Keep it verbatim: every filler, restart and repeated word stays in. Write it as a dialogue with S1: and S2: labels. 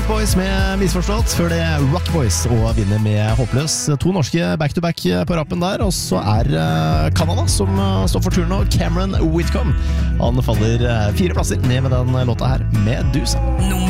S1: Weak Boys med Misforstått, før det Rock Boys og vinner med Håpløs. To norske back-to-back på rappen der, og så er Canada som står for turen nå, Cameron Whitcomb. Han faller fire plasser ned med den låta her, Medusa.